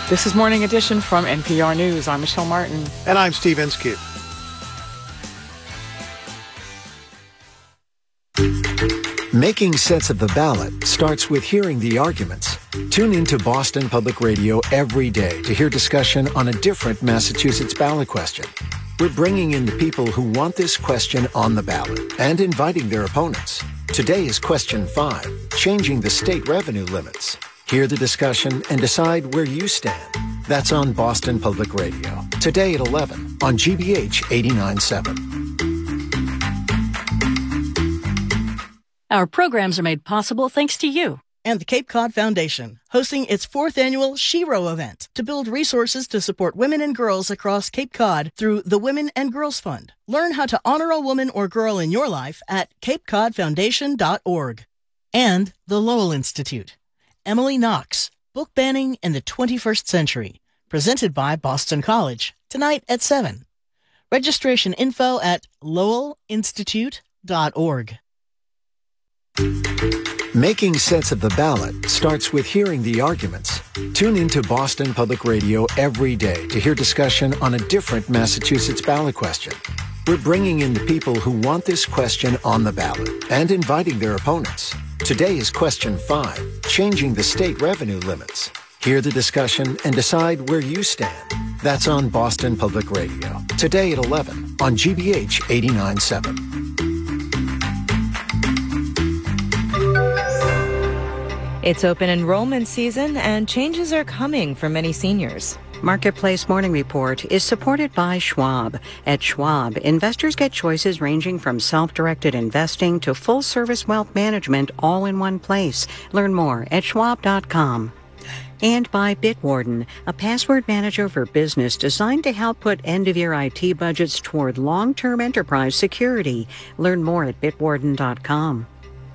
This is Morning Edition from NPR News. I'm Michelle Martin. And I'm Steve Inskeep. Making sense of the ballot starts with hearing the arguments. Tune into Boston Public Radio every day to hear discussion on a different Massachusetts ballot question. We're bringing in the people who want this question on the ballot and inviting their opponents. Today is Question 5, Changing the State Revenue Limits. Hear the discussion and decide where you stand. That's on Boston Public Radio. Today at 11 on GBH 89.7. Our programs are made possible thanks to you. And the Cape Cod Foundation, hosting its 4th annual Shero event to build resources to support women and girls across Cape Cod through the Women and Girls Fund. Learn how to honor a woman or girl in your life at capecodfoundation.org. And the Lowell Institute. Emily Knox, Book Banning in the 21st Century, presented by Boston College, tonight at 7. Registration info at lowellinstitute.org. Making sense of the ballot starts with hearing the arguments. Tune into Boston Public Radio every day to hear discussion on a different Massachusetts ballot question. We're bringing in the people who want this question on the ballot and inviting their opponents. Today is Question 5, Changing the State Revenue Limits. Hear the discussion and decide where you stand. That's on Boston Public Radio. Today at 11 on GBH 89.7. It's open enrollment season, and changes are coming for many seniors. Marketplace Morning Report is supported by Schwab. At Schwab, investors get choices ranging from self-directed investing to full-service wealth management all in one place. Learn more at schwab.com. And by Bitwarden, a password manager for business designed to help put end-of-year IT budgets toward long-term enterprise security. Learn more at bitwarden.com.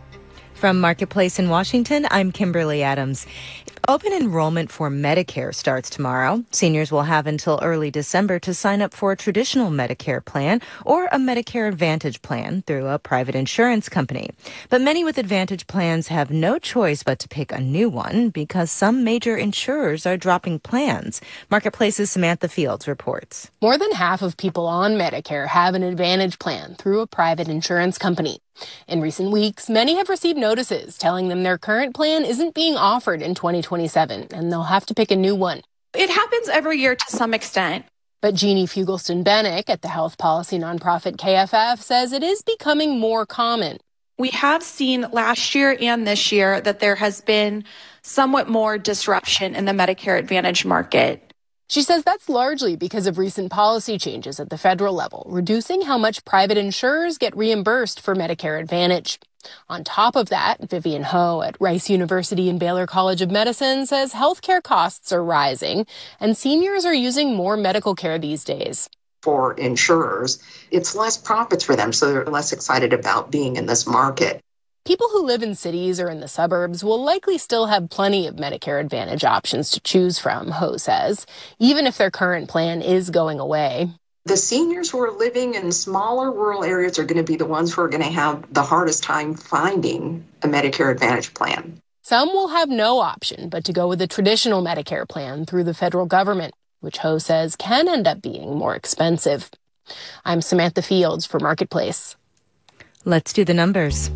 From Marketplace in Washington, I'm Kimberly Adams. Open enrollment for Medicare starts tomorrow. Seniors will have until early December to sign up for a traditional Medicare plan or a Medicare Advantage plan through a private insurance company. But many with Advantage plans have no choice but to pick a new one because some major insurers are dropping plans. Marketplace's Samantha Fields reports. More than half of people on Medicare have an Advantage plan through a private insurance company. In recent weeks, many have received notices telling them their current plan isn't being offered in 2027, and they'll have to pick a new one. It happens every year to some extent. But Jeannie Fugelston-Bennick at the health policy nonprofit KFF says it is becoming more common. We have seen last year and this year that there has been somewhat more disruption in the Medicare Advantage market. She says that's largely because of recent policy changes at the federal level, reducing how much private insurers get reimbursed for Medicare Advantage. On top of that, Vivian Ho at Rice University and Baylor College of Medicine says healthcare costs are rising and seniors are using more medical care these days. For insurers, it's less profits for them, so they're less excited about being in this market. People who live in cities or in the suburbs will likely still have plenty of Medicare Advantage options to choose from, Ho says, even if their current plan is going away. The seniors who are living in smaller rural areas are going to be the ones who are going to have the hardest time finding a Medicare Advantage plan. Some will have no option but to go with a traditional Medicare plan through the federal government, which Ho says can end up being more expensive. I'm Samantha Fields for Marketplace. Let's do the numbers.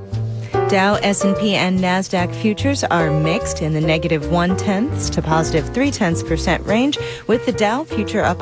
Dow, S&P, and NASDAQ futures are mixed in the negative 0.1 to positive 0.3% range, with the Dow future up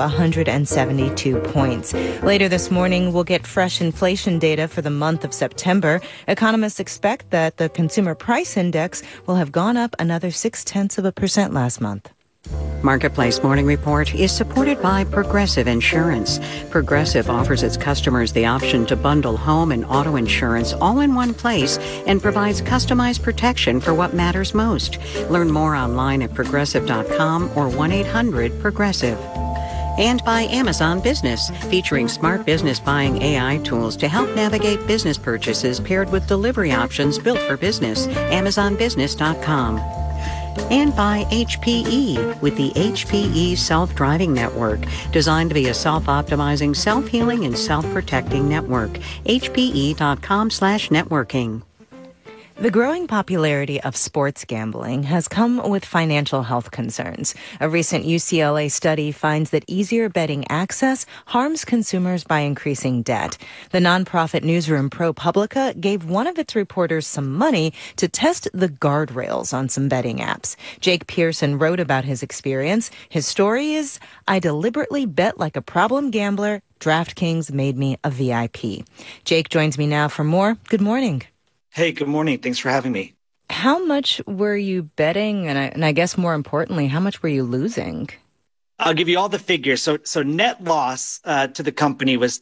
172 points. Later this morning, we'll get fresh inflation data for the month of September. Economists expect that the consumer price index will have gone up another 0.6% last month. Marketplace Morning Report is supported by Progressive Insurance. Progressive offers its customers the option to bundle home and auto insurance all in one place and provides customized protection for what matters most. Learn more online at progressive.com or 1-800-PROGRESSIVE. And by Amazon Business, featuring smart business buying AI tools to help navigate business purchases paired with delivery options built for business. AmazonBusiness.com. And by HPE with the HPE Self-Driving Network, designed to be a self-optimizing, self-healing, and self-protecting network. HPE.com/networking. The growing popularity of sports gambling has come with financial health concerns. A recent UCLA study finds that easier betting access harms consumers by increasing debt. The nonprofit newsroom ProPublica gave one of its reporters some money to test the guardrails on some betting apps. Jake Pearson wrote about his experience. His story is, "I deliberately bet like a problem gambler. DraftKings made me a VIP." Jake joins me now for more. Good morning. Hey, good morning. Thanks for having me. How much were you betting? And I guess more importantly, how much were you losing? I'll give you all the figures. So net loss to the company was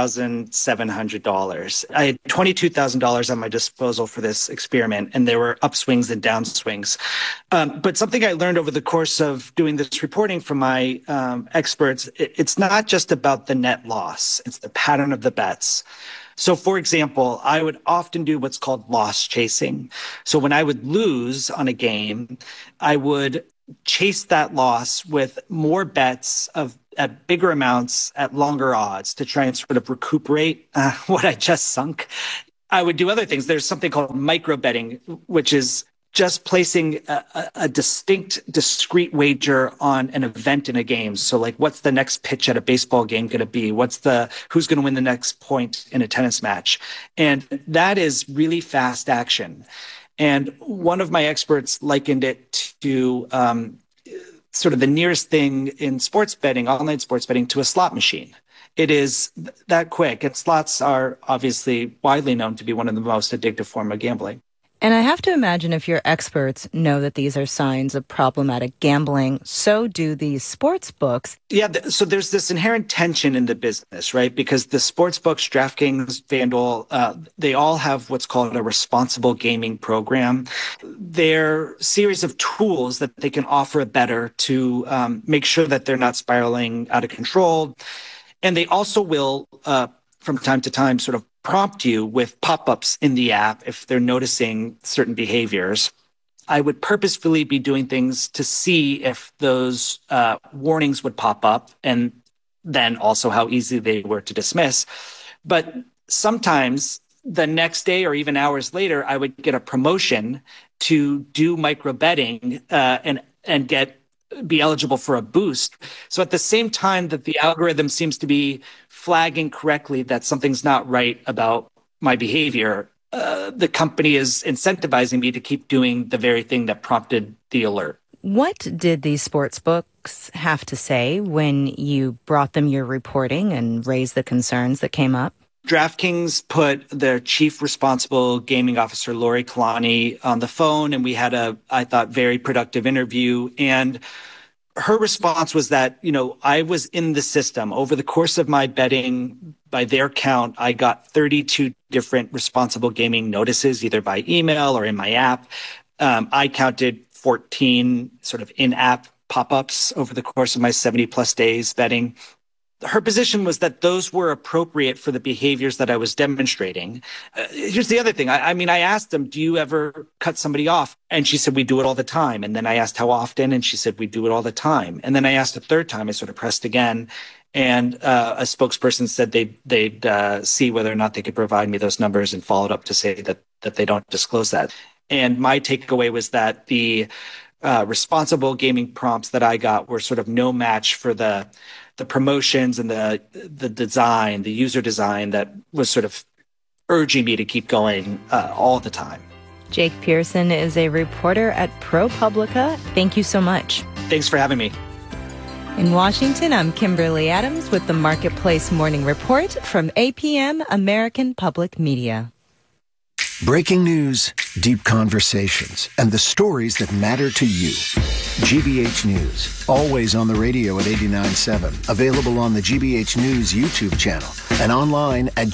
$10,700. I had $22,000 on my disposal for this experiment, and there were upswings and downswings. But something I learned over the course of doing this reporting from my experts, it's not just about the net loss. It's the pattern of the bets. So, for example, I would often do what's called loss chasing. So when I would lose on a game, I would chase that loss with more bets at bigger amounts at longer odds to try and sort of recuperate what I just sunk. I would do other things. There's something called micro betting, which is just placing a discrete wager on an event in a game. So like, what's the next pitch at a baseball game going to be? Who's going to win the next point in a tennis match? And that is really fast action. And one of my experts likened it to sort of the nearest thing in sports betting, online sports betting, to a slot machine. It is that quick. And slots are obviously widely known to be one of the most addictive form of gambling. And I have to imagine if your experts know that these are signs of problematic gambling, so do these sports books. Yeah, so there's this inherent tension in the business, right? Because the sports books, DraftKings, FanDuel, they all have what's called a responsible gaming program. They're a series of tools that they can offer a bettor to make sure that they're not spiraling out of control. And they also will, from time to time, sort of prompt you with pop-ups in the app if they're noticing certain behaviors. I would purposefully be doing things to see if those warnings would pop up, and then also how easy they were to dismiss. But sometimes the next day or even hours later, I would get a promotion to do micro betting and be eligible for a boost. So at the same time that the algorithm seems to be flagging correctly that something's not right about my behavior, the company is incentivizing me to keep doing the very thing that prompted the alert. What did these sports books have to say when you brought them your reporting and raised the concerns that came up? DraftKings put their chief responsible gaming officer, Lori Kalani, on the phone, and we had I thought, very productive interview. And her response was that, I was in the system. Over the course of my betting, by their count, I got 32 different responsible gaming notices, either by email or in my app. I counted 14 sort of in-app pop-ups over the course of my 70-plus days betting. Her position was that those were appropriate for the behaviors that I was demonstrating. Here's the other thing. I asked them, do you ever cut somebody off? And she said, we do it all the time. And then I asked how often, and she said, we do it all the time. And then I asked a third time, I sort of pressed again. And a spokesperson said they'd see whether or not they could provide me those numbers, and followed up to say that they don't disclose that. And my takeaway was that the responsible gaming prompts that I got were sort of no match for the promotions and the design, the user design that was sort of urging me to keep going all the time. Jake Pearson is a reporter at ProPublica. Thank you so much. Thanks for having me. In Washington, I'm Kimberly Adams with the Marketplace Morning Report from APM, American Public Media. Breaking news, deep conversations, and the stories that matter to you. GBH News, always on the radio at 89.7, available on the GBH News YouTube channel and online at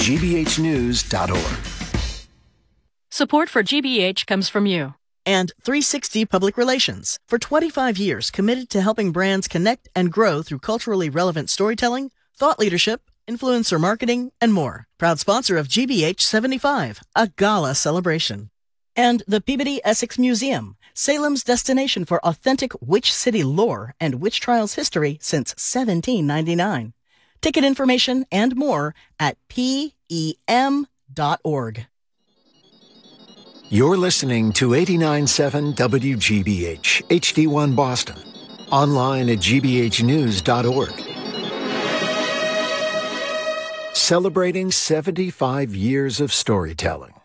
gbhnews.org. Support for GBH comes from you. And 360 Public Relations, for 25 years committed to helping brands connect and grow through culturally relevant storytelling, thought leadership, influencer marketing, and more. Proud sponsor of GBH 75, a gala celebration. And the Peabody Essex Museum, Salem's destination for authentic witch city lore and witch trials history since 1799. Ticket information and more at PEM.org. You're listening to 89.7 WGBH, HD1 Boston. Online at gbhnews.org. Celebrating 75 years of storytelling.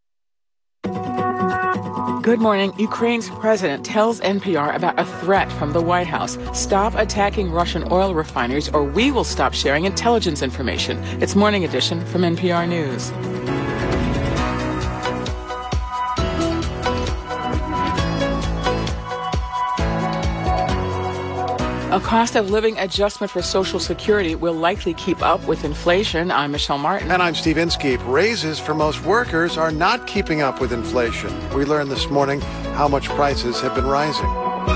Good morning. Ukraine's president tells NPR about a threat from the White House. Stop attacking Russian oil refineries or we will stop sharing intelligence information. It's Morning Edition from NPR News. A cost of living adjustment for Social Security will likely keep up with inflation. I'm Michelle Martin. And I'm Steve Inskeep. Raises for most workers are not keeping up with inflation. We learned this morning how much prices have been rising.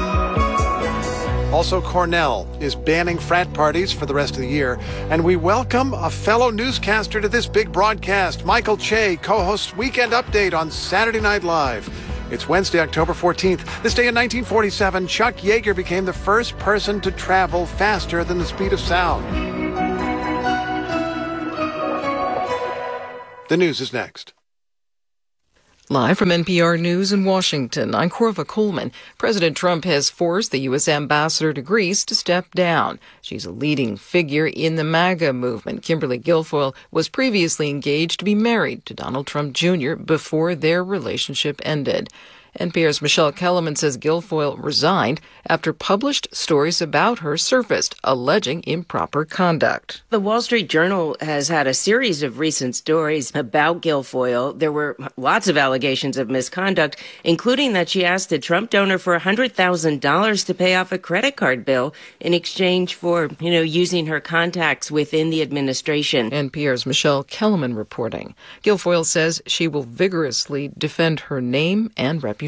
Also, Cornell is banning frat parties for the rest of the year. And we welcome a fellow newscaster to this big broadcast. Michael Che co-hosts Weekend Update on Saturday Night Live. It's Wednesday, October 14th. This day in 1947, Chuck Yeager became the first person to travel faster than the speed of sound. The news is next. Live from NPR News in Washington, I'm Corva Coleman. President Trump has forced the U.S. ambassador to Greece to step down. She's a leading figure in the MAGA movement. Kimberly Guilfoyle was previously engaged to be married to Donald Trump Jr. before their relationship ended. NPR's Michelle Kellerman says Guilfoyle resigned after published stories about her surfaced, alleging improper conduct. The Wall Street Journal has had a series of recent stories about Guilfoyle. There were lots of allegations of misconduct, including that she asked a Trump donor for $100,000 to pay off a credit card bill in exchange for, using her contacts within the administration. NPR's Michelle Kellerman reporting. Guilfoyle says she will vigorously defend her name and reputation.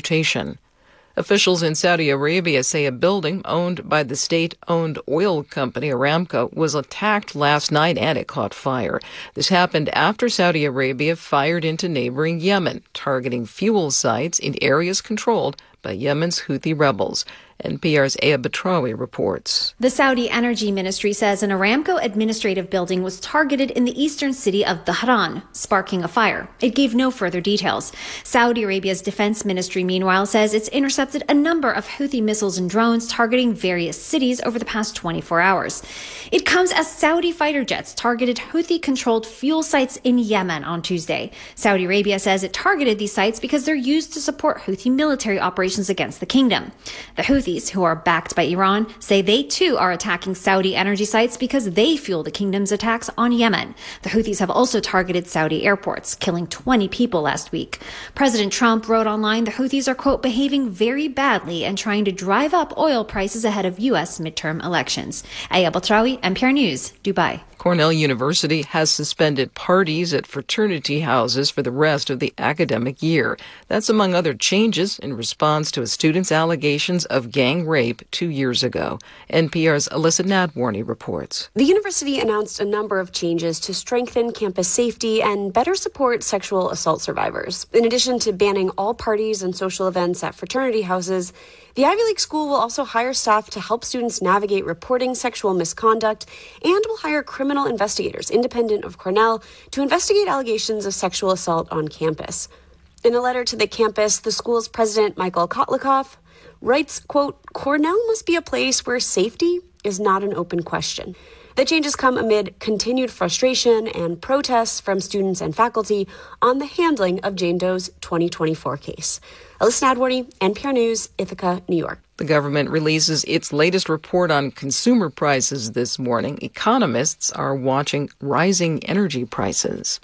Officials in Saudi Arabia say a building owned by the state-owned oil company Aramco was attacked last night and it caught fire. This happened after Saudi Arabia fired into neighboring Yemen, targeting fuel sites in areas controlled by Yemen's Houthi rebels. NPR's Aya Batrawi reports. The Saudi Energy Ministry says an Aramco administrative building was targeted in the eastern city of Dhahran, sparking a fire. It gave no further details. Saudi Arabia's defense ministry, meanwhile, says it's intercepted a number of Houthi missiles and drones targeting various cities over the past 24 hours. It comes as Saudi fighter jets targeted Houthi-controlled fuel sites in Yemen on Tuesday. Saudi Arabia says it targeted these sites because they're used to support Houthi military operations against the kingdom. The Houthis, who are backed by Iran, say they too are attacking Saudi energy sites because they fuel the kingdom's attacks on Yemen. The Houthis have also targeted Saudi airports, killing 20 people last week. President Trump wrote online the Houthis are, quote, behaving very badly and trying to drive up oil prices ahead of U.S. midterm elections. Aya Batrawi, NPR News, Dubai. Cornell University has suspended parties at fraternity houses for the rest of the academic year. That's among other changes in response to a student's allegations of gang rape 2 years ago. NPR's Alyssa Nadworny reports. The university announced a number of changes to strengthen campus safety and better support sexual assault survivors. In addition to banning all parties and social events at fraternity houses, the Ivy League school will also hire staff to help students navigate reporting sexual misconduct and will hire criminal investigators independent of Cornell to investigate allegations of sexual assault on campus. In a letter to the campus, the school's president, Michael Kotlikoff, writes, quote, Cornell must be a place where safety is not an open question. The changes come amid continued frustration and protests from students and faculty on the handling of Jane Doe's 2024 case. Alyssa Nadworny, NPR News, Ithaca, New York. The government releases its latest report on consumer prices this morning. Economists are watching rising energy prices.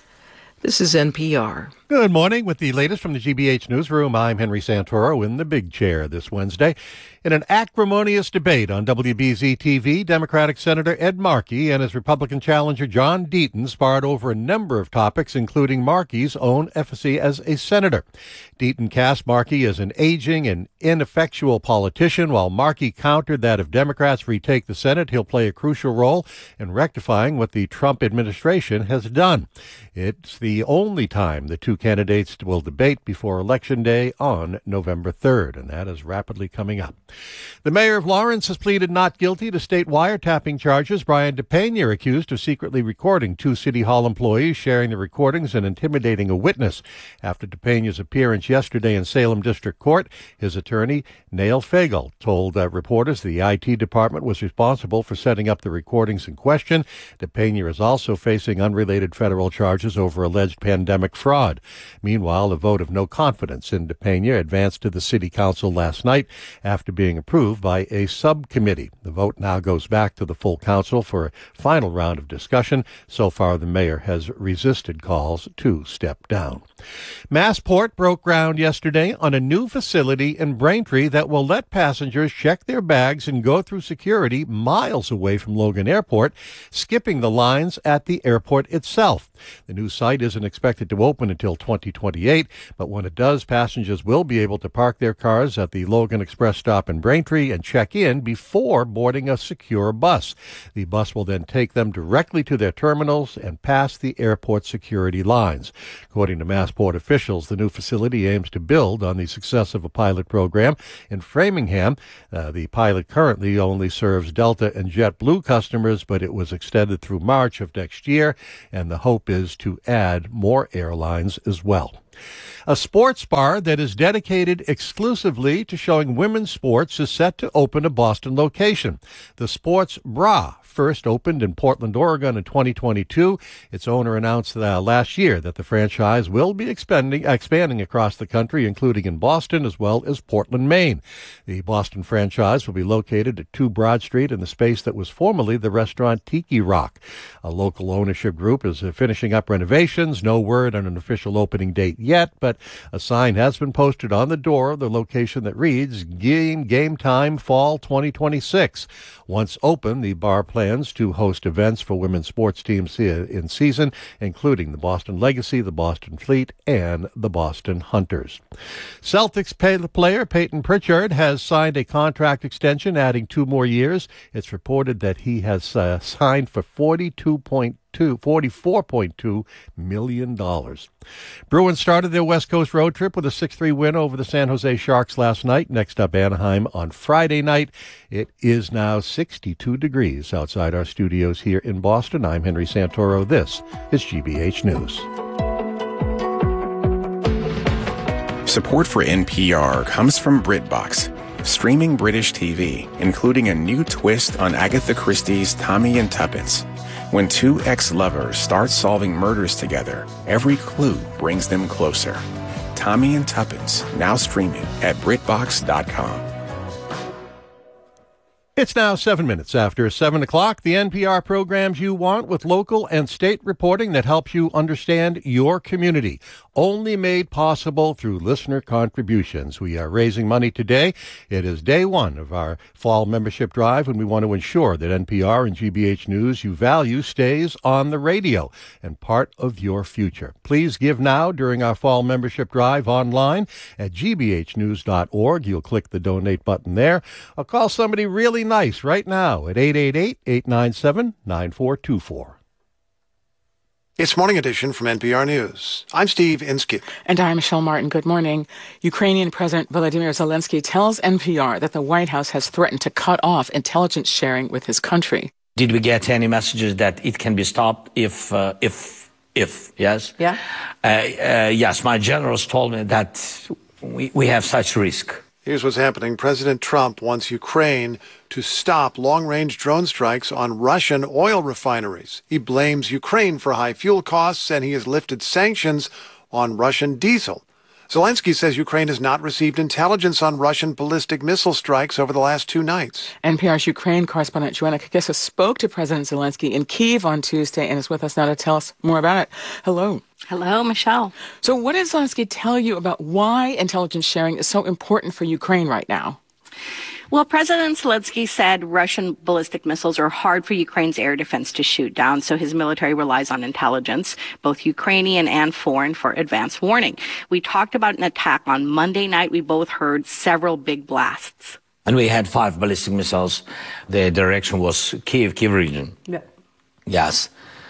This is NPR. Good morning. With the latest from the GBH newsroom, I'm Henry Santoro in the big chair this Wednesday. In an acrimonious debate on WBZ-TV, Democratic Senator Ed Markey and his Republican challenger John Deaton sparred over a number of topics, including Markey's own efficacy as a senator. Deaton cast Markey as an aging and ineffectual politician, while Markey countered that if Democrats retake the Senate, he'll play a crucial role in rectifying what the Trump administration has done. It's the only time the two candidates will debate before Election Day on November 3rd, and that is rapidly coming up. The mayor of Lawrence has pleaded not guilty to state wiretapping charges. Brian DePena accused of secretly recording 2 City Hall employees, sharing the recordings and intimidating a witness. After DePena's appearance yesterday in Salem District Court, his attorney, Neil Fagel, told reporters the IT department was responsible for setting up the recordings in question. DePena is also facing unrelated federal charges over alleged pandemic fraud. Meanwhile, a vote of no confidence in DePena advanced to the city council last night after being approved by a subcommittee. The vote now goes back to the full council for a final round of discussion. So far, the mayor has resisted calls to step down. Massport broke ground yesterday on a new facility in Braintree that will let passengers check their bags and go through security miles away from Logan Airport, skipping the lines at the airport itself. The new site isn't expected to open until 2028, but when it does, passengers will be able to park their cars at the Logan Express stop in Braintree and check in before boarding a secure bus. The bus will then take them directly to their terminals and past the airport security lines. According to Massport officials, the new facility aims to build on the success of a pilot program in Framingham. The pilot currently only serves Delta and JetBlue customers, but it was extended through March of next year, and the hope is to add more airlines as well. A sports bar that is dedicated exclusively to showing women's sports is set to open a Boston location. The Sports Bra first opened in Portland, Oregon in 2022. Its owner announced last year that the franchise will be expanding across the country, including in Boston as well as Portland, Maine. The Boston franchise will be located at 2 Broad Street in the space that was formerly the restaurant Tiki Rock. A local ownership group is finishing up renovations. No word on an official opening date yet, but a sign has been posted on the door of the location that reads Game Time Fall 2026. Once open, the bar plans to host events for women's sports teams in season, including the Boston Legacy, the Boston Fleet, and the Boston Hunters. Celtics player Peyton Pritchard has signed a contract extension, adding 2 more years. It's reported that he has signed for $44.2 million. Bruins started their West Coast road trip with a 6-3 win over the San Jose Sharks last night. Next up, Anaheim on Friday night. It is now 62 degrees outside our studios here in Boston. I'm Henry Santoro. This is GBH News. Support for NPR comes from BritBox, streaming British TV, including a new twist on Agatha Christie's Tommy and Tuppence. When 2 ex-lovers start solving murders together, every clue brings them closer. Tommy and Tuppence, now streaming at BritBox.com. It's now 7 minutes after 7 o'clock. The NPR programs you want with local and state reporting that helps you understand your community. Only made possible through listener contributions. We are raising money today. It is day 1 of our fall membership drive, and we want to ensure that NPR and GBH News you value stays on the radio and part of your future. Please give now during our fall membership drive online at gbhnews.org. You'll click the donate button there, or call somebody really nice right now at 888-897-9424. It's Morning Edition from NPR News. I'm Steve Inskeep. And I'm Michelle Martin. Good morning. Ukrainian President Volodymyr Zelensky tells NPR that the White House has threatened to cut off intelligence sharing with his country. Did we get any messages that it can be stopped if yes? Yeah. Yes, my generals told me that we have such risk. Here's what's happening. President Trump wants Ukraine to stop long-range drone strikes on Russian oil refineries. He blames Ukraine for high fuel costs, and he has lifted sanctions on Russian diesel. Zelensky says Ukraine has not received intelligence on Russian ballistic missile strikes over the last 2 nights. NPR's Ukraine correspondent Joanna Kagisa spoke to President Zelensky in Kyiv on Tuesday and is with us now to tell us more about it. Hello. Hello, Michelle. So what did Zelensky tell you about why intelligence sharing is so important for Ukraine right now? Well, President Zelensky said Russian ballistic missiles are hard for Ukraine's air defense to shoot down, so his military relies on intelligence, both Ukrainian and foreign, for advance warning. We talked about an attack on Monday night. We both heard several big blasts. And we had 5 ballistic missiles. The direction was Kyiv region. Yeah. Yes.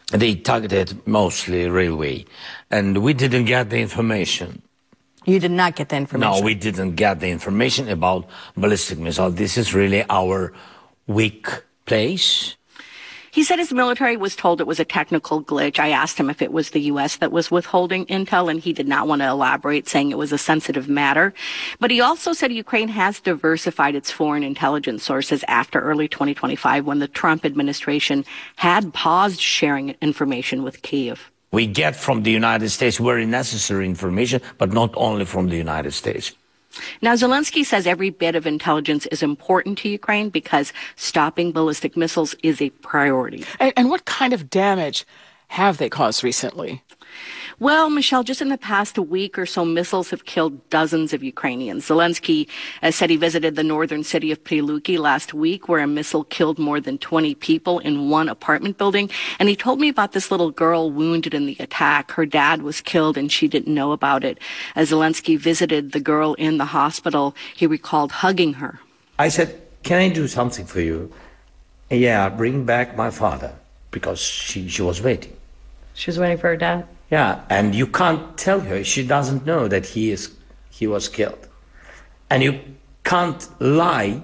They targeted mostly railway, and we didn't get the information. You did not get the information? No, we didn't get the information about ballistic missile. This is really our weak place. He said his military was told it was a technical glitch. I asked him if it was the U.S. that was withholding intel, and he did not want to elaborate, saying it was a sensitive matter. But he also said Ukraine has diversified its foreign intelligence sources after early 2025, when the Trump administration had paused sharing information with Kyiv. We get from the United States very necessary information, but not only from the United States. Now, Zelensky says every bit of intelligence is important to Ukraine because stopping ballistic missiles is a priority. And what kind of damage have they caused recently? Well, Michelle, just in the past week or so, missiles have killed dozens of Ukrainians. Zelensky said he visited the northern city of Pryluki last week, where a missile killed more than 20 people in one apartment building. And he told me about this little girl wounded in the attack. Her dad was killed and she didn't know about it. As Zelensky visited the girl in the hospital, he recalled hugging her. I said, can I do something for you? Yeah, bring back my father, because she was waiting. She was waiting for her dad? Yeah, and you can't tell her. She doesn't know that he was killed. And you can't lie.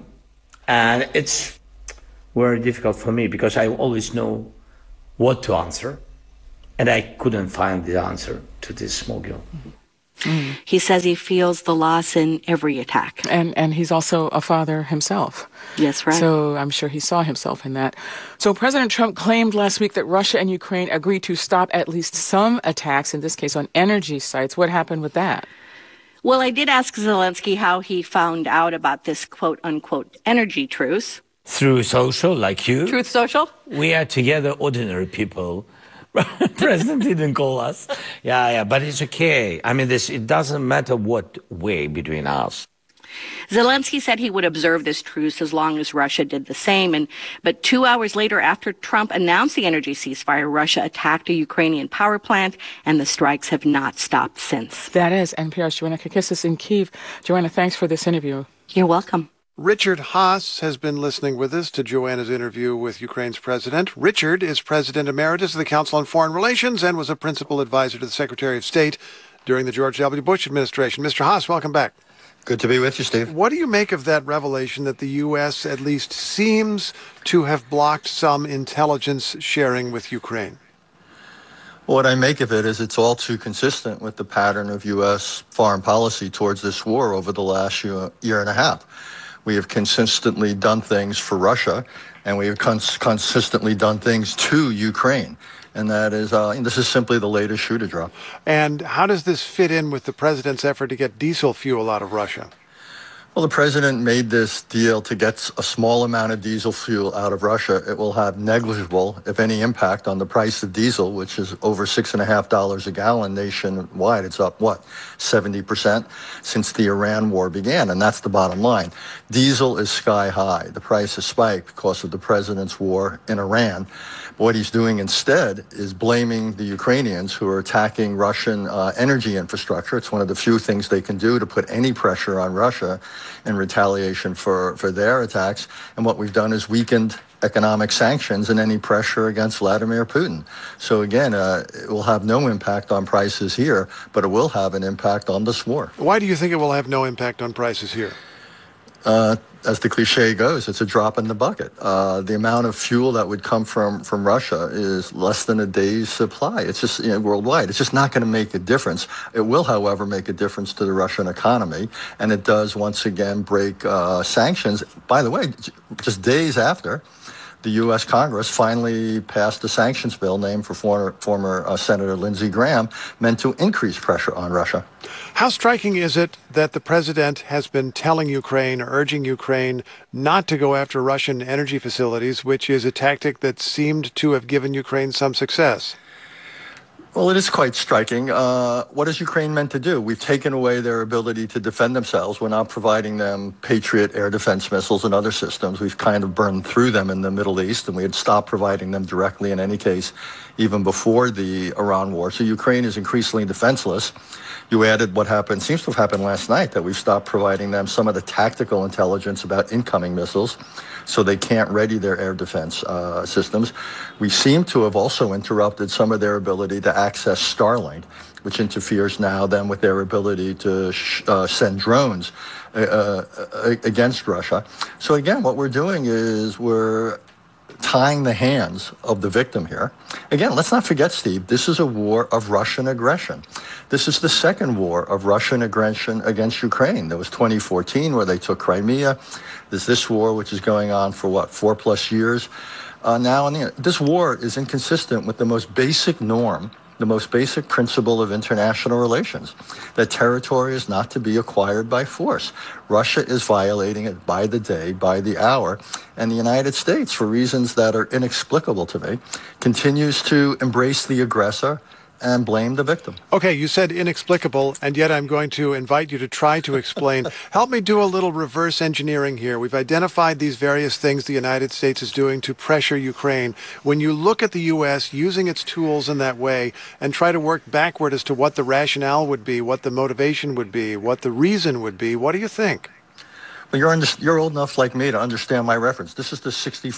And it's very difficult for me because I always know what to answer. And I couldn't find the answer to this small girl. Mm. He says he feels the loss in every attack. And he's also a father himself. Yes, right. So I'm sure he saw himself in that. So President Trump claimed last week that Russia and Ukraine agreed to stop at least some attacks, in this case on energy sites. What happened with that? Well, I did ask Zelensky how he found out about this quote-unquote energy truce. Through social, like you. Truth Social? We are together ordinary people. President didn't call us. Yeah, but it's okay. I mean, it doesn't matter what way between us. Zelensky said he would observe this truce as long as Russia did the same. But 2 hours later, after Trump announced the energy ceasefire, Russia attacked a Ukrainian power plant, and the strikes have not stopped since. That is NPR's Joanna Kakissis in Kyiv. Joanna, thanks for this interview. You're welcome. Richard Haass has been listening with us to Joanna's interview with Ukraine's president. Richard is President Emeritus of the Council on Foreign Relations and was a principal advisor to the Secretary of State during the George W. Bush administration. Mr. Haass, welcome back. Good to be with you, Steve. What do you make of that revelation that the U.S. at least seems to have blocked some intelligence sharing with Ukraine? What I make of it is it's all too consistent with the pattern of U.S. foreign policy towards this war over the last year and a half. We have consistently done things for Russia, and we have consistently done things to Ukraine. And that is, this is simply the latest shoe to drop. And how does this fit in with the president's effort to get diesel fuel out of Russia? Well, the president made this deal to get a small amount of diesel fuel out of Russia. It will have negligible, if any, impact on the price of diesel, which is over $6.50 a gallon nationwide. It's up, 70% since the Iran war began, and that's the bottom line. Diesel is sky high. The price has spiked because of the president's war in Iran. What he's doing instead is blaming the Ukrainians who are attacking Russian energy infrastructure. It's one of the few things they can do to put any pressure on Russia in retaliation for their attacks. And what we've done is weakened economic sanctions and any pressure against Vladimir Putin. So again, it will have no impact on prices here, but it will have an impact on this war. Why do you think it will have no impact on prices here? As the cliche goes, it's a drop in the bucket. The amount of fuel that would come from Russia is less than a day's supply. It's just worldwide. It's just not going to make a difference. It will, however, make a difference to the Russian economy, and it does once again break sanctions. By the way, just days after the U.S. Congress finally passed a sanctions bill named for former Senator Lindsey Graham, meant to increase pressure on Russia. How striking is it that the president has been telling Ukraine, urging Ukraine not to go after Russian energy facilities, which is a tactic that seemed to have given Ukraine some success? Well, it is quite striking. What is Ukraine meant to do? We've taken away their ability to defend themselves. We're not providing them Patriot air defense missiles and other systems. We've kind of burned through them in the Middle East, and we had stopped providing them directly in any case, even before the Iran war. So Ukraine is increasingly defenseless. You added what happened, seems to have happened last night, that we've stopped providing them some of the tactical intelligence about incoming missiles, so they can't ready their air defense systems. We seem to have also interrupted some of their ability to access Starlink, which interferes now then with their ability to send drones against Russia. So again, what we're doing is we're tying the hands of the victim here. Again, let's not forget, Steve, this is a war of Russian aggression. This is the second war of Russian aggression against Ukraine. There was 2014 where they took Crimea. There's this war, which is going on for, 4+ years now. And this war is inconsistent with the most basic norm, the most basic principle of international relations, that territory is not to be acquired by force. Russia is violating it by the day, by the hour, and the United States, for reasons that are inexplicable to me, continues to embrace the aggressor and blame the victim. Okay, you said inexplicable, and yet I'm going to invite you to try to explain. Help me do a little reverse engineering here. We've identified these various things the United States is doing to pressure Ukraine. When you look at the U.S. using its tools in that way and try to work backward as to what the rationale would be, what the motivation would be, what the reason would be, what do you think? Well, you're old enough like me to understand my reference. This is the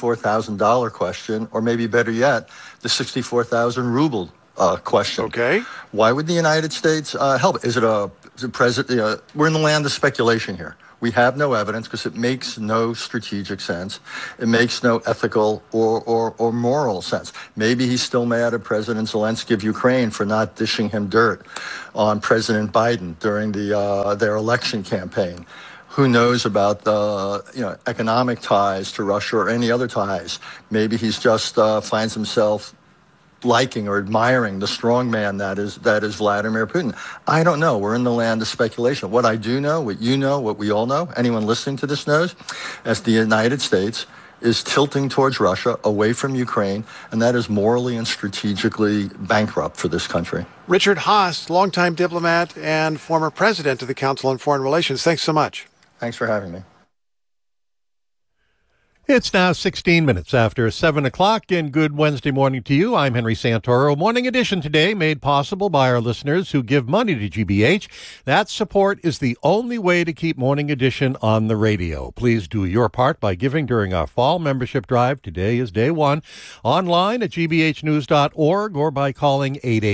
$64,000 question, or maybe better yet, the 64,000 ruble question. Okay. Why would the United States help? Is it a president? We're in the land of speculation here. We have no evidence because it makes no strategic sense. It makes no ethical or moral sense. Maybe he's still mad at President Zelensky of Ukraine for not dishing him dirt on President Biden during their election campaign. Who knows about the economic ties to Russia or any other ties? Maybe he's just finds himself liking or admiring the strong man that is Vladimir Putin. I don't know. We're in the land of speculation. What I do know, what you know, what we all know, anyone listening to this knows, as the United States is tilting towards Russia, away from Ukraine, and that is morally and strategically bankrupt for this country. Richard Haass, longtime diplomat and former president of the Council on Foreign Relations. Thanks so much. Thanks for having me. It's now 16 minutes after 7 o'clock, and good Wednesday morning to you. I'm Henry Santoro. Morning edition today made possible by our listeners who give money to GBH. That support is the only way to keep Morning Edition on the radio. Please do your part by giving during our fall membership drive. Today is day one. Online at gbhnews.org or by calling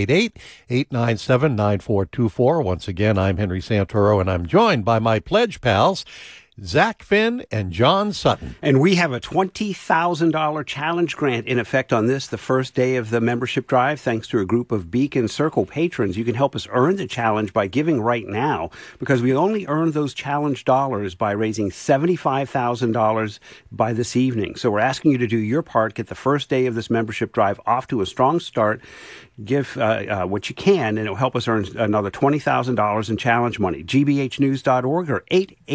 888-897-9424. Once again, I'm Henry Santoro, and I'm joined by my pledge pals, Zach Finn and John Sutton. And we have a $20,000 challenge grant in effect on this, the first day of the membership drive, thanks to a group of Beacon Circle patrons. You can help us earn the challenge by giving right now, because we only earn those challenge dollars by raising $75,000 by this evening. So we're asking you to do your part, get the first day of this membership drive off to a strong start. Give what you can, and it'll help us earn another $20,000 in challenge money. gbhnews.org or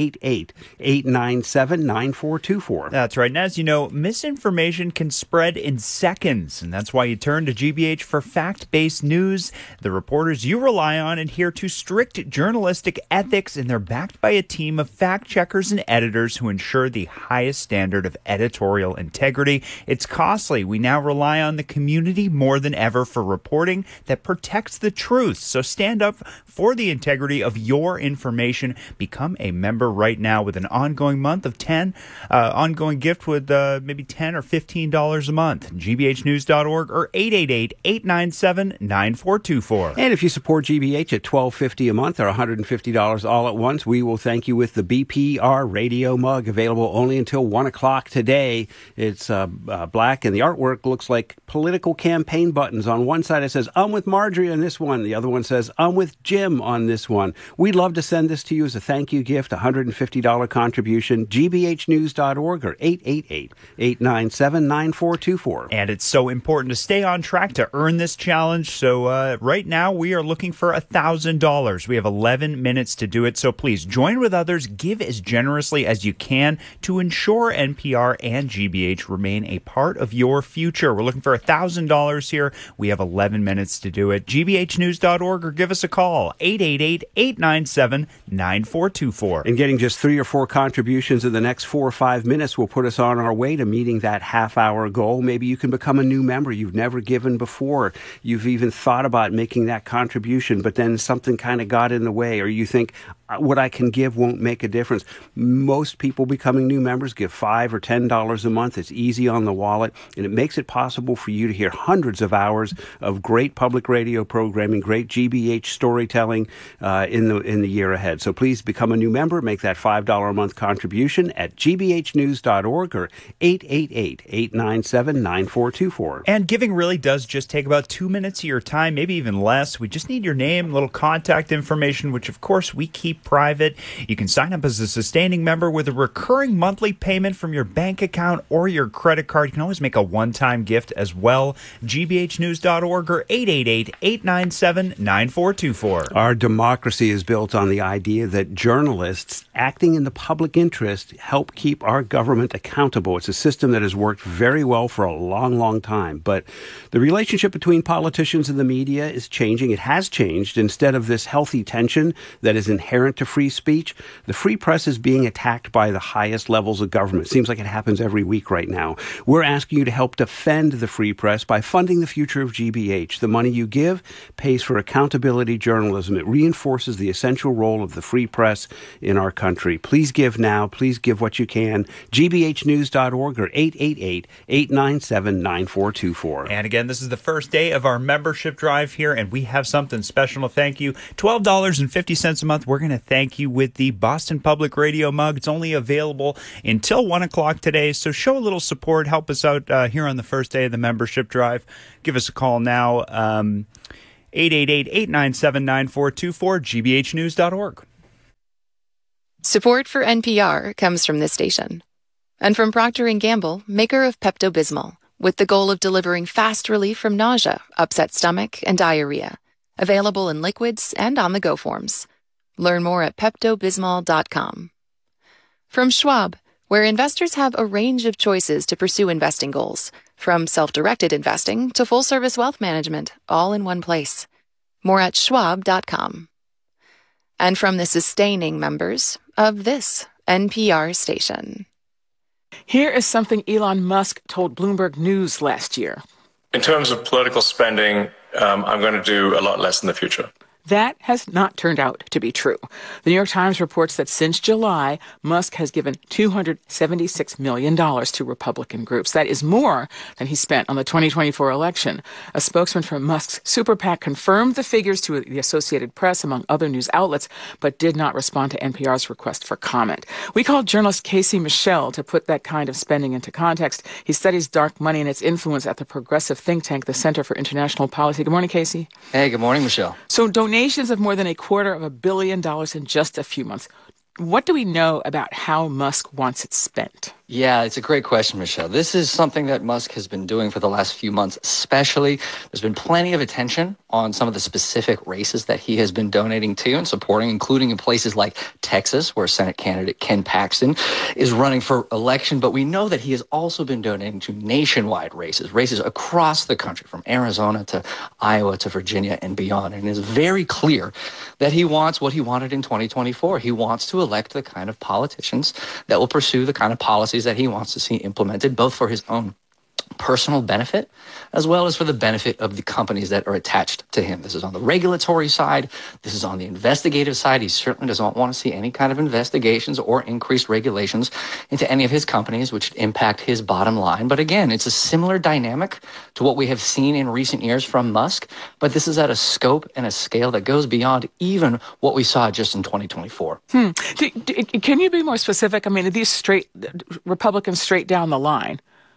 888-897-9424. That's right. And as you know, misinformation can spread in seconds, and that's why you turn to GBH for fact-based news. The reporters you rely on adhere to strict journalistic ethics, and they're backed by a team of fact-checkers and editors who ensure the highest standard of editorial integrity. It's costly. We now rely on the community more than ever for reporting that protects the truth. So stand up for the integrity of your information. Become a member right now with an ongoing month of ongoing gift with maybe $10 or $15 a month. gbhnews.org or 888-897-9424. And if you support GBH at $12.50 a month or $150 all at once, we will thank you with the BPR radio mug, available only until 1 o'clock today. It's black, and the artwork looks like political campaign buttons. On one side it says, "I'm with Marjorie" on this one. The other one says, "I'm with Jim" on this one. We'd love to send this to you as a thank you gift, $150 contribution, gbhnews.org or 888-897-9424. And it's so important to stay on track to earn this challenge. So right now we are looking for $1,000. We have 11 minutes to do it. So please join with others. Give as generously as you can to ensure NPR and GBH remain a part of your future. We're looking for $1,000 here. We have 11 minutes to do it. gbhnews.org or give us a call, 888-897-9424. And getting just 3 or 4 contributions in the next 4 or 5 minutes will put us on our way to meeting that half-hour goal. Maybe you can become a new member you've never given before. You've even thought about making that contribution, but then something kind of got in the way, or you think, what I can give won't make a difference. Most people becoming new members give $5 or $10 a month. It's easy on the wallet, and it makes it possible for you to hear hundreds of hours of great public radio programming, great GBH storytelling in the year ahead. So please become a new member. Make that $5 a month contribution at gbhnews.org or 888-897-9424. And giving really does just take about 2 minutes of your time, maybe even less. We just need your name, little contact information, which of course we keep private. You can sign up as a sustaining member with a recurring monthly payment from your bank account or your credit card. You can always make a one-time gift as well. gbhnews.org or 888-897-9424. Our democracy is built on the idea that journalists acting in the public interest help keep our government accountable. It's a system that has worked very well for a long, long time. But the relationship between politicians and the media is changing. It has changed. Instead of this healthy tension that is inherent to free speech, the free press is being attacked by the highest levels of government. It seems like it happens every week right now. We're asking you to help defend the free press by funding the future of GBH. The money you give pays for accountability journalism. It reinforces the essential role of the free press in our country. Please give now. Please give what you can. gbhnews.org or 888-897-9424. And again, this is the first day of our membership drive here, and we have something special to thank you. $12.50 a month. We're going to thank you with the Boston Public Radio mug. It's only available until 1 o'clock today, so show a little support. Help us out here on the first day of the membership drive. Give us a call now, 888-897-9424, gbhnews.org. Support for NPR comes from this station and from Procter & Gamble, maker of Pepto-Bismol, with the goal of delivering fast relief from nausea, upset stomach, and diarrhea. Available in liquids and on-the-go forms. Learn more at PeptoBismol.com. From Schwab, where investors have a range of choices to pursue investing goals, from self-directed investing to full-service wealth management, all in one place. More at Schwab.com. And from the sustaining members of this NPR station. Here is something Elon Musk told Bloomberg News last year. In terms of political spending, I'm going to do a lot less in the future. That has not turned out to be true. The New York Times reports that since July, Musk has given $276 million to Republican groups. That is more than he spent on the 2024 election. A spokesman for Musk's super PAC confirmed the figures to the Associated Press, among other news outlets, but did not respond to NPR's request for comment. We called journalist Casey Michel to put that kind of spending into context. He studies dark money and its influence at the progressive think tank, the Center for International Policy. Good morning, Casey. Hey, good morning, Michelle. So donations of more than $250 million in just a few months. What do we know about how Musk wants it spent? Yeah, it's a great question, Michelle. This is something that Musk has been doing for the last few months, especially. There's been plenty of attention on some of the specific races that he has been donating to and supporting, including in places like Texas, where Senate candidate Ken Paxton is running for election. But we know that he has also been donating to nationwide races across the country, from Arizona to Iowa to Virginia and beyond. And it is very clear that he wants what he wanted in 2024. He wants to elect the kind of politicians that will pursue the kind of policies that he wants to see implemented, both for his own personal benefit as well as for the benefit of the companies that are attached to him. This is on the regulatory side. This is on the investigative side. He certainly doesn't want to see any kind of investigations or increased regulations into any of his companies, which impact his bottom line. But again, it's a similar dynamic to what we have seen in recent years from Musk, but this is at a scope and a scale that goes beyond even what we saw just in 2024. Can you be more specific? I mean, are these Republicans straight down the line? Yeah.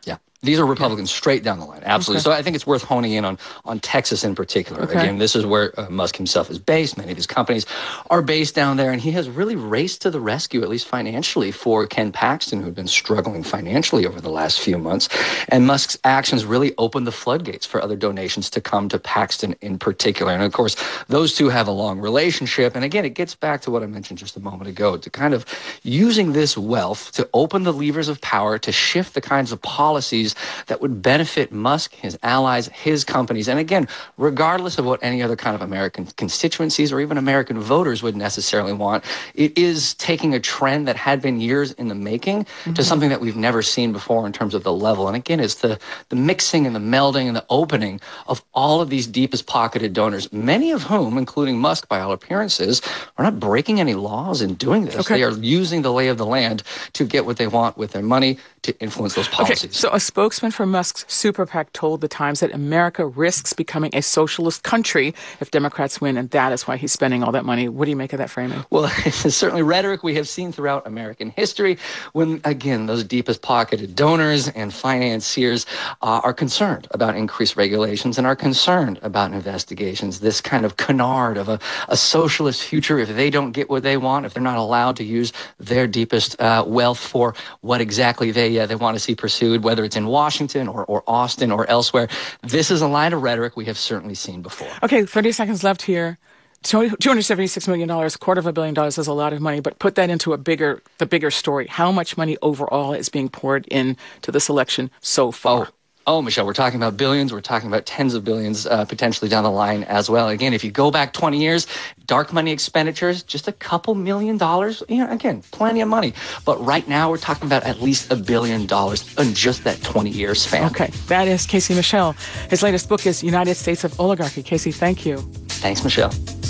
These are Republicans straight down the line. Absolutely. Okay. So I think it's worth honing in on Texas in particular. Okay. Again, this is where Musk himself is based. Many of his companies are based down there, and he has really raced to the rescue, at least financially, for Ken Paxton, who had been struggling financially over the last few months. And Musk's actions really opened the floodgates for other donations to come to Paxton in particular. And of course, those two have a long relationship. And again, it gets back to what I mentioned just a moment ago, to kind of using this wealth to open the levers of power, to shift the kinds of policies that would benefit Musk, his allies, his companies. And again, regardless of what any other kind of American constituencies or even American voters would necessarily want, it is taking a trend that had been years in the making to something that we've never seen before in terms of the level. And again, it's the mixing and the melding and the opening of all of these deepest pocketed donors, many of whom, including Musk by all appearances, are not breaking any laws in doing this. Okay. They are using the lay of the land to get what they want with their money, to influence those policies. Okay, so a spokesman for Musk's super PAC told the Times that America risks becoming a socialist country if Democrats win, and that is why he's spending all that money. What do you make of that framing? Well, it's certainly rhetoric we have seen throughout American history when, again, those deepest pocketed donors and financiers are concerned about increased regulations and are concerned about investigations. This kind of canard of a socialist future if they don't get what they want, if they're not allowed to use their deepest wealth for what exactly they want to see pursued, whether it's in Washington or Austin or elsewhere. This is a line of rhetoric we have certainly seen before. Okay, 30 seconds left here. $276 million, $250 million is a lot of money, but put that into the bigger story. How much money overall is being poured into this election so far? Oh, Michelle, we're talking about billions. We're talking about tens of billions potentially down the line as well. Again, if you go back 20 years, dark money expenditures, just a couple $1 million. Again, plenty of money. But right now, we're talking about at least $1 billion in just that 20-year span. Okay, that is Casey Michel. His latest book is United States of Oligarchy. Casey, thank you. Thanks, Michelle.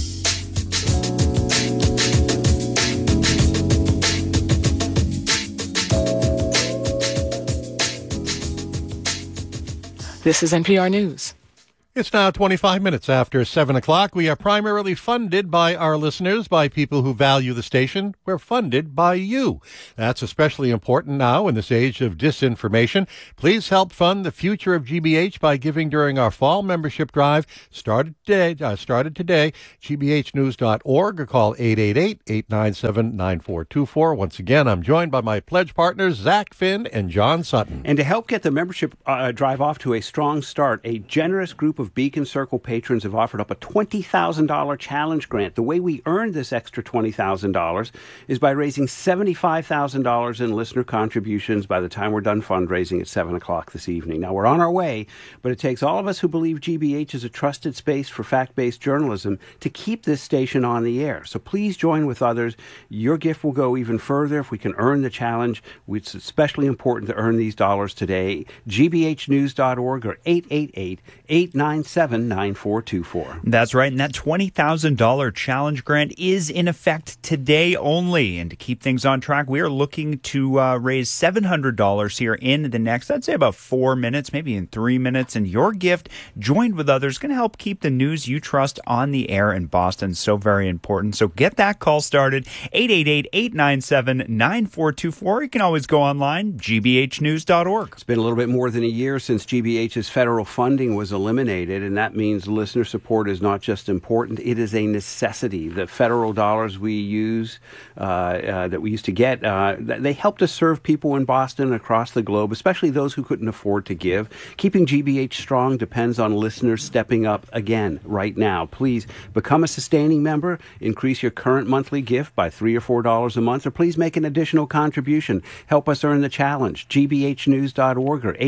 This is NPR News. It's now 25 minutes after 7 o'clock. We are primarily funded by our listeners, by people who value the station. We're funded by you. That's especially important now in this age of disinformation. Please help fund the future of GBH by giving during our fall membership drive. Started today. GBHnews.org or call 888-897-9424. Once again, I'm joined by my pledge partners, Zach Finn and John Sutton. And to help get the membership drive off to a strong start, a generous group of Beacon Circle patrons have offered up a $20,000 challenge grant. The way we earned this extra $20,000 is by raising $75,000 in listener contributions by the time we're done fundraising at 7 o'clock this evening. Now, we're on our way, but it takes all of us who believe GBH is a trusted space for fact-based journalism to keep this station on the air. So please join with others. Your gift will go even further if we can earn the challenge. It's especially important to earn these dollars today. GBHnews.org or 888-897-9424. That's right, and that $20,000 challenge grant is in effect today only. And to keep things on track, we are looking to raise $700 here in the next, I'd say about 4 minutes, maybe in 3 minutes. And your gift, joined with others, going to help keep the news you trust on the air in Boston. So very important. So get that call started, 888-897-9424. You can always go online, gbhnews.org. It's been a little bit more than a year since GBH's federal funding was eliminated, and that means listener support is not just important, it is a necessity. The federal dollars we use, that we used to get, they helped us serve people in Boston and across the globe, especially those who couldn't afford to give. Keeping GBH strong depends on listeners stepping up again right now. Please become a sustaining member, increase your current monthly gift by $3 or $4 a month, or please make an additional contribution. Help us earn the challenge. gbhnews.org or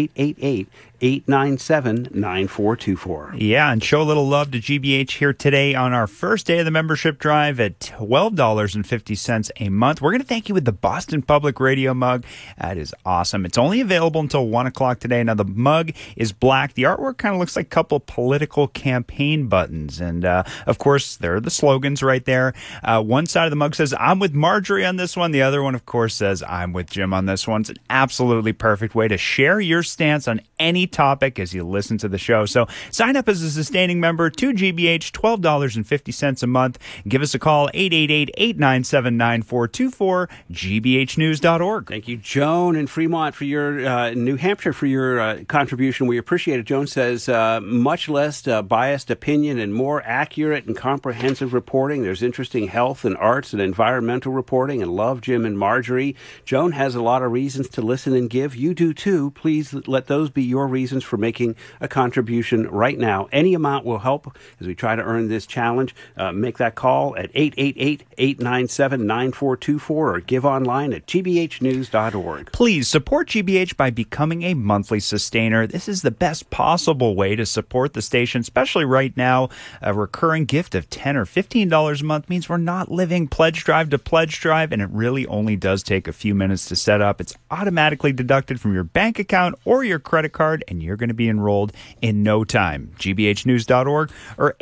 888-897-9424. Yeah, and show a little love to GBH here today on our first day of the membership drive at $12.50 a month. We're going to thank you with the Boston Public Radio mug. That is awesome. It's only available until 1 o'clock today. Now, the mug is black. The artwork kind of looks like a couple political campaign buttons. And, of course, there are the slogans right there. One side of the mug says, "I'm with Marjorie on this one." The other one, of course, says, "I'm with Jim on this one." It's an absolutely perfect way to share your stance on any topic as you listen to the show. So Sign up as a sustaining member to GBH, $12.50 a month. Give us a call, 888-897-9424, gbhnews.org. Thank you, Joan in Fremont, for your New Hampshire, for your contribution. We appreciate it. Joan says, much less biased opinion and more accurate and comprehensive reporting. There's interesting health and arts and environmental reporting, and love Jim and Marjorie. Joan has a lot of reasons to listen and give. You do too. Please let those be your reasons for making a contribution right now. Any amount will help as we try to earn this challenge. Make that call at 888-897-9424 or give online at gbhnews.org. Please support GBH by becoming a monthly sustainer. This is the best possible way to support the station, especially right now. A recurring gift of $10 or $15 a month means we're not living pledge drive to pledge drive, and it really only does take a few minutes to set up. It's automatically deducted from your bank account or your credit card, and you're going to be enrolled in no time. gbhnews.org or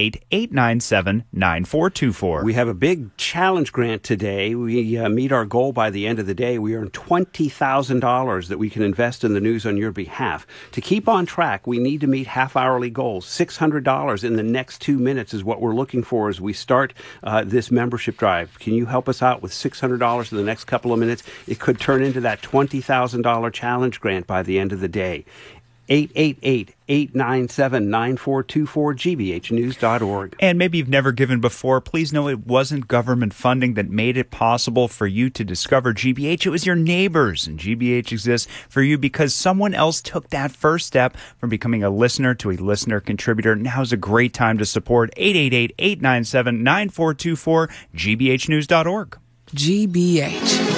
888-897-9424. We have a big challenge grant today. We meet our goal by the end of the day. We earn $20,000 that we can invest in the news on your behalf. To keep on track, we need to meet half-hourly goals. $600 in the next 2 minutes is what we're looking for as we start this membership drive. Can you help us out with $600 in the next couple of minutes? It could turn into that $20,000 challenge grant by the end of the day. 888-897-9424, gbhnews.org. And maybe you've never given before. Please know it wasn't government funding that made it possible for you to discover GBH. It was your neighbors, and GBH exists for you because someone else took that first step from becoming a listener to a listener contributor. Now's a great time to support. 888-897-9424, gbhnews.org. GBH.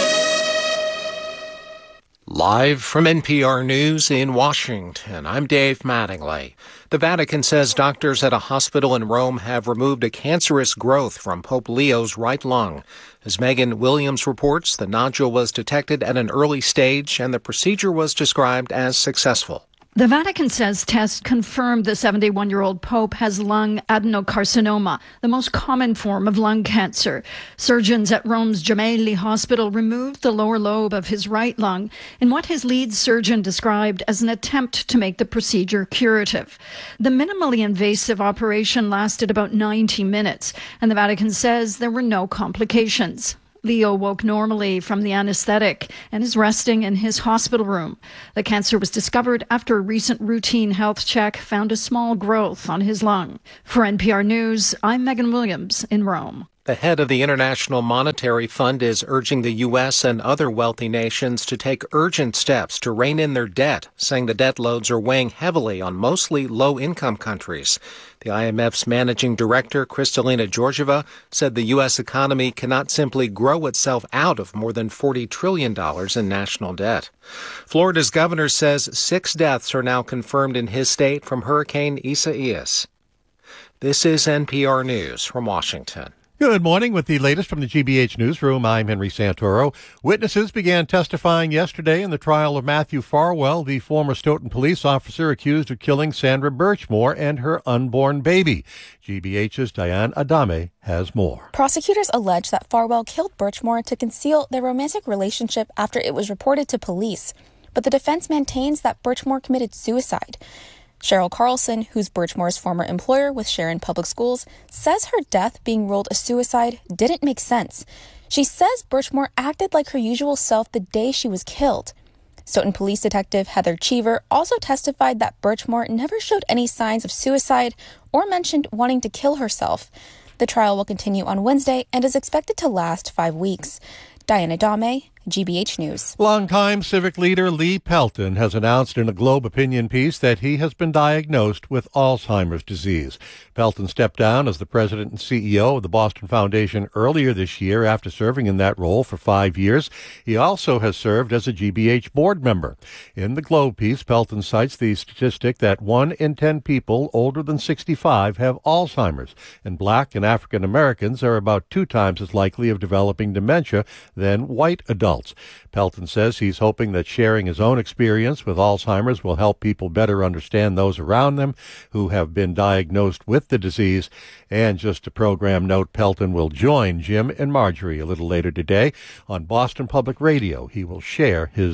Live from NPR News in Washington, I'm Dave Mattingly. The Vatican says doctors at a hospital in Rome have removed a cancerous growth from Pope Leo's right lung. As Megan Williams reports, the nodule was detected at an early stage and the procedure was described as successful. The Vatican says tests confirmed the 71-year-old Pope has lung adenocarcinoma, the most common form of lung cancer. Surgeons at Rome's Gemelli Hospital removed the lower lobe of his right lung in what his lead surgeon described as an attempt to make the procedure curative. The minimally invasive operation lasted about 90 minutes, and the Vatican says there were no complications. Leo woke normally from the anesthetic and is resting in his hospital room. The cancer was discovered after a recent routine health check found a small growth on his lung. For NPR News, I'm Megan Williams in Rome. The head of the International Monetary Fund is urging the U.S. and other wealthy nations to take urgent steps to rein in their debt, saying the debt loads are weighing heavily on mostly low-income countries. The IMF's managing director, Kristalina Georgieva, said the U.S. economy cannot simply grow itself out of more than $40 trillion in national debt. Florida's governor says 6 deaths are now confirmed in his state from Hurricane Isaias. This is NPR News from Washington. Good morning. With the latest from the GBH Newsroom, I'm Henry Santoro. Witnesses began testifying yesterday in the trial of Matthew Farwell, the former Stoughton police officer accused of killing Sandra Birchmore and her unborn baby. GBH's Diane Adame has more. Prosecutors allege that Farwell killed Birchmore to conceal their romantic relationship after it was reported to police. But the defense maintains that Birchmore committed suicide. Cheryl Carlson, who's Birchmore's former employer with Sharon Public Schools, says her death being ruled a suicide didn't make sense. She says Birchmore acted like her usual self the day she was killed. Stoughton Police Detective Heather Cheever also testified that Birchmore never showed any signs of suicide or mentioned wanting to kill herself. The trial will continue on Wednesday and is expected to last 5 weeks. Diana Dame, GBH News. Longtime civic leader Lee Pelton has announced in a Globe opinion piece that he has been diagnosed with Alzheimer's disease. Pelton stepped down as the president and CEO of the Boston Foundation earlier this year after serving in that role for 5 years. He also has served as a GBH board member. In the Globe piece, Pelton cites the statistic that 1 in 10 people older than 65 have Alzheimer's, and Black and African Americans are about 2 times as likely of developing dementia than white adults. Pelton says he's hoping that sharing his own experience with Alzheimer's will help people better understand those around them who have been diagnosed with the disease. And just a program note, Pelton will join Jim and Marjorie a little later today on Boston Public Radio. He will share his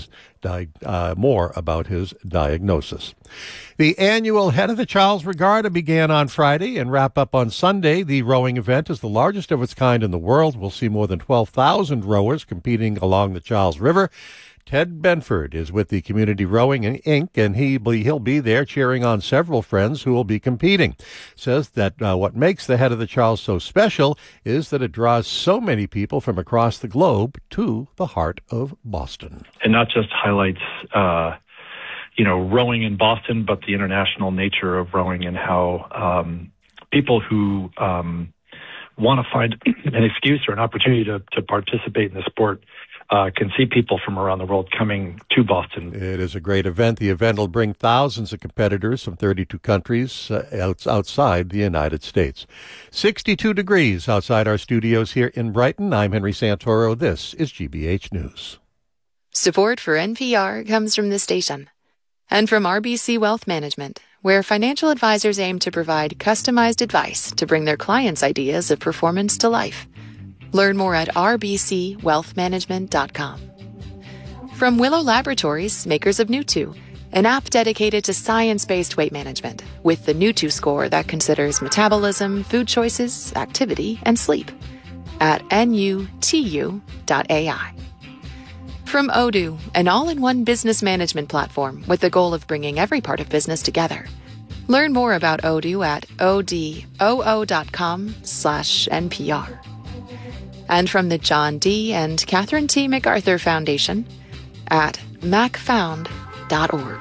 more about his diagnosis. The annual Head of the Charles Regatta began on Friday and wrap up on Sunday. The rowing event is the largest of its kind in the world. We'll see more than 12,000 rowers competing along the Charles River. Ted Benford is with the Community Rowing Inc., and he'll be there cheering on several friends who will be competing. Says that what makes the Head of the Charles so special is that it draws so many people from across the globe to the heart of Boston. And not just highlights, rowing in Boston, but the international nature of rowing and how people who want to find an excuse or an opportunity to participate in the sport can see people from around the world coming to Boston. It is a great event. The event will bring thousands of competitors from 32 countries outside the United States. 62 degrees outside our studios here in Brighton. I'm Henry Santoro. This is GBH News. Support for NPR comes from this station and from RBC Wealth Management, where financial advisors aim to provide customized advice to bring their clients' ideas of performance to life. Learn more at rbcwealthmanagement.com. From Willow Laboratories, makers of Newtwo, an app dedicated to science-based weight management with the Newtwo score that considers metabolism, food choices, activity, and sleep at nutu.ai. From Odoo, an all-in-one business management platform with the goal of bringing every part of business together. Learn more about Odoo at odoo.com/NPR. And from the John D. and Catherine T. MacArthur Foundation at macfound.org.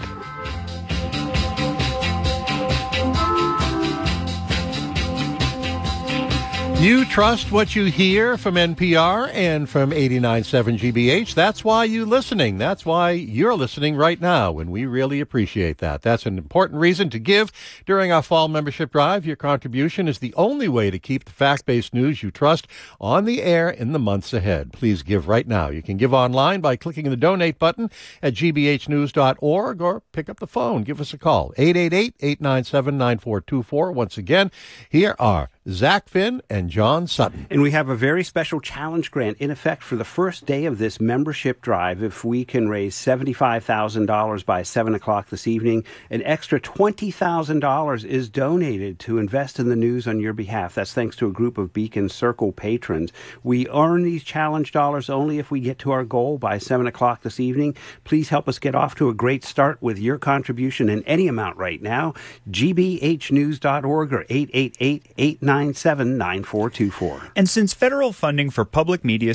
You trust what you hear from NPR and from 89.7 GBH. That's why you're listening. That's why you're listening right now, and we really appreciate that. That's an important reason to give during our fall membership drive. Your contribution is the only way to keep the fact-based news you trust on the air in the months ahead. Please give right now. You can give online by clicking the donate button at gbhnews.org or pick up the phone. Give us a call, 888-897-9424. Once again, here are Zach Finn and John Sutton. And we have a very special challenge grant in effect for the first day of this membership drive. If we can raise $75,000 by 7 o'clock this evening, an extra $20,000 is donated to invest in the news on your behalf. That's thanks to a group of Beacon Circle patrons. We earn these challenge dollars only if we get to our goal by 7 o'clock this evening. Please help us get off to a great start with your contribution in any amount right now. gbhnews.org or 888-897-9424. And since federal funding for public media